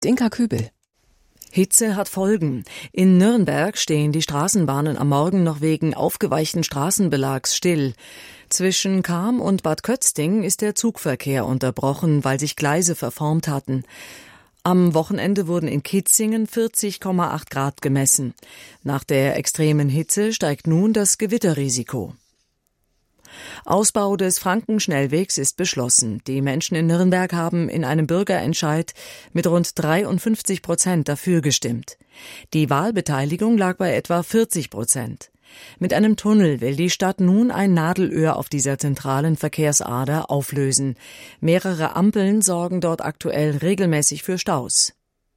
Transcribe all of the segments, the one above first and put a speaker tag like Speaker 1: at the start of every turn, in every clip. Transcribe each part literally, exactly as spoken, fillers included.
Speaker 1: Inka Kübel.
Speaker 2: Hitze hat Folgen. In Nürnberg stehen die Straßenbahnen am Morgen noch wegen aufgeweichten Straßenbelags still. Zwischen Cham und Bad Kötzting ist der Zugverkehr unterbrochen, weil sich Gleise verformt hatten. Am Wochenende wurden in Kitzingen vierzig Komma acht Grad gemessen. Nach der extremen Hitze steigt nun das Gewitterrisiko. Ausbau des Frankenschnellwegs ist beschlossen. Die Menschen in Nürnberg haben in einem Bürgerentscheid mit rund dreiundfünfzig Prozent dafür gestimmt. Die Wahlbeteiligung lag bei etwa vierzig Prozent. Mit einem Tunnel will die Stadt nun ein Nadelöhr auf dieser zentralen Verkehrsader auflösen. Mehrere Ampeln sorgen dort aktuell regelmäßig für Staus.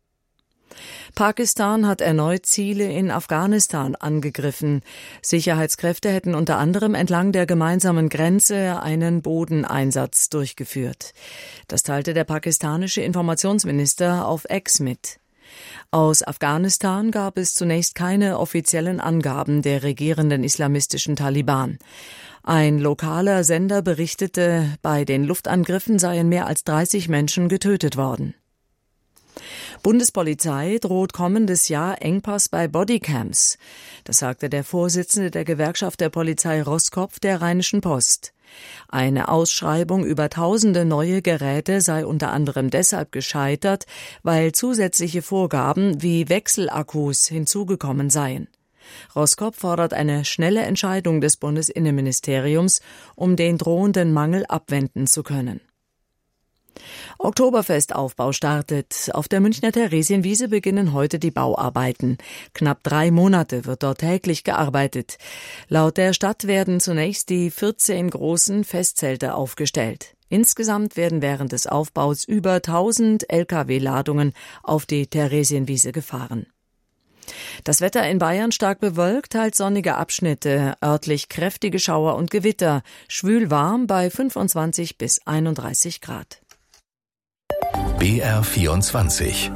Speaker 2: Pakistan hat erneut Ziele in Afghanistan angegriffen. Sicherheitskräfte hätten unter anderem entlang der gemeinsamen Grenze einen Bodeneinsatz durchgeführt. Das teilte der pakistanische Informationsminister auf X mit. Aus Afghanistan gab es zunächst keine offiziellen Angaben der regierenden islamistischen Taliban. Ein lokaler Sender berichtete, bei den Luftangriffen seien mehr als dreißig Menschen getötet worden. Bundespolizei droht kommendes Jahr Engpass bei Bodycams. Das sagte der Vorsitzende der Gewerkschaft der Polizei Roskopf der Rheinischen Post. Eine Ausschreibung über tausende neue Geräte sei unter anderem deshalb gescheitert, weil zusätzliche Vorgaben wie Wechselakkus hinzugekommen seien. Roskopf fordert eine schnelle Entscheidung des Bundesinnenministeriums, um den drohenden Mangel abwenden zu können. Oktoberfestaufbau startet. Auf der Münchner Theresienwiese beginnen heute die Bauarbeiten. Knapp drei Monate wird dort täglich gearbeitet. Laut der Stadt werden zunächst die vierzehn großen Festzelte aufgestellt. Insgesamt werden während des Aufbaus über tausend L K W-Ladungen auf die Theresienwiese gefahren. Das Wetter in Bayern stark bewölkt, teils sonnige Abschnitte, örtlich kräftige Schauer und Gewitter, schwül warm bei fünfundzwanzig bis einunddreißig Grad.
Speaker 3: B R vierundzwanzig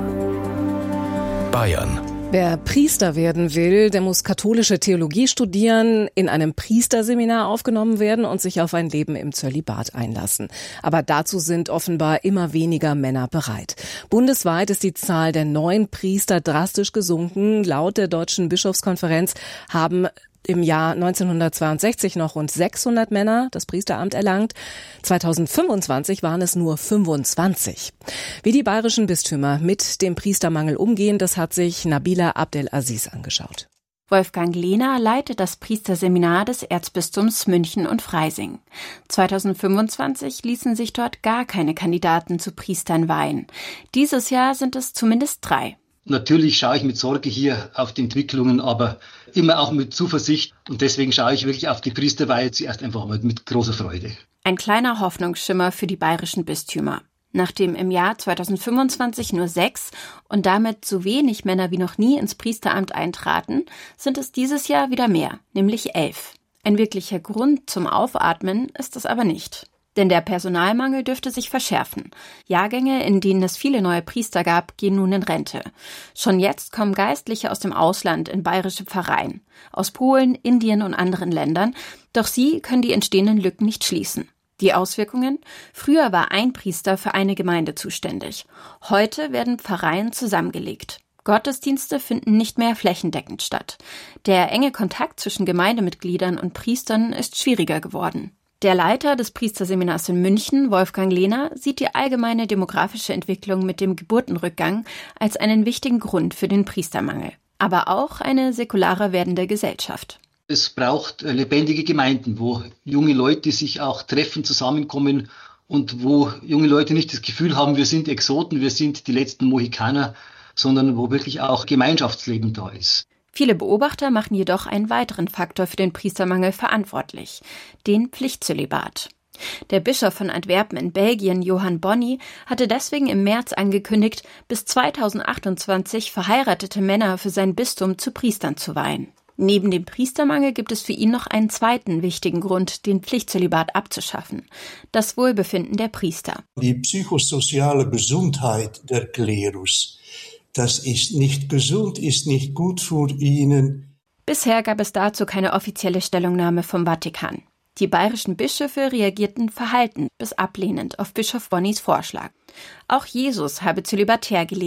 Speaker 3: Bayern.
Speaker 1: Wer Priester werden will, der muss katholische Theologie studieren, in einem Priesterseminar aufgenommen werden und sich auf ein Leben im Zölibat einlassen. Aber dazu sind offenbar immer weniger Männer bereit. Bundesweit ist die Zahl der neuen Priester drastisch gesunken. Laut der Deutschen Bischofskonferenz haben im Jahr neunzehnhundertzweiundsechzig noch rund sechshundert Männer das Priesteramt erlangt. zweitausendfünfundzwanzig waren es nur fünfundzwanzig. Wie die bayerischen Bistümer mit dem Priestermangel umgehen, das hat sich Nabila Abdelaziz angeschaut.
Speaker 4: Wolfgang Lehner leitet das Priesterseminar des Erzbistums München und Freising. zweitausendfünfundzwanzig ließen sich dort gar keine Kandidaten zu Priestern weihen. Dieses Jahr sind es zumindest drei.
Speaker 5: Natürlich schaue ich mit Sorge hier auf die Entwicklungen, aber immer auch mit Zuversicht. Und deswegen schaue ich wirklich auf die Priesterweihe zuerst einfach mal mit großer Freude.
Speaker 4: Ein kleiner Hoffnungsschimmer für die bayerischen Bistümer. Nachdem im Jahr zweitausendfünfundzwanzig nur sechs und damit so wenig Männer wie noch nie ins Priesteramt eintraten, sind es dieses Jahr wieder mehr, nämlich elf. Ein wirklicher Grund zum Aufatmen ist es aber nicht. Denn der Personalmangel dürfte sich verschärfen. Jahrgänge, in denen es viele neue Priester gab, gehen nun in Rente. Schon jetzt kommen Geistliche aus dem Ausland in bayerische Pfarreien. Aus Polen, Indien und anderen Ländern. Doch sie können die entstehenden Lücken nicht schließen. Die Auswirkungen? Früher war ein Priester für eine Gemeinde zuständig. Heute werden Pfarreien zusammengelegt. Gottesdienste finden nicht mehr flächendeckend statt. Der enge Kontakt zwischen Gemeindemitgliedern und Priestern ist schwieriger geworden. Der Leiter des Priesterseminars in München, Wolfgang Lehner, sieht die allgemeine demografische Entwicklung mit dem Geburtenrückgang als einen wichtigen Grund für den Priestermangel. Aber auch eine säkularer werdende Gesellschaft.
Speaker 5: Es braucht lebendige Gemeinden, wo junge Leute sich auch treffen, zusammenkommen und wo junge Leute nicht das Gefühl haben, wir sind Exoten, wir sind die letzten Mohikaner, sondern wo wirklich auch Gemeinschaftsleben da ist.
Speaker 4: Viele Beobachter machen jedoch einen weiteren Faktor für den Priestermangel verantwortlich, den Pflichtzölibat. Der Bischof von Antwerpen in Belgien, Johann Bonny, hatte deswegen im März angekündigt, bis zweitausendachtundzwanzig verheiratete Männer für sein Bistum zu Priestern zu weihen. Neben dem Priestermangel gibt es für ihn noch einen zweiten wichtigen Grund, den Pflichtzölibat abzuschaffen: das Wohlbefinden der Priester.
Speaker 6: Die psychosoziale Gesundheit der Klerus. Das ist nicht gesund, ist nicht gut für ihnen.
Speaker 4: Bisher gab es dazu keine offizielle Stellungnahme vom Vatikan. Die bayerischen Bischöfe reagierten verhalten bis ablehnend auf Bischof Bonnys Vorschlag. Auch Jesus habe zölibatär gelebt.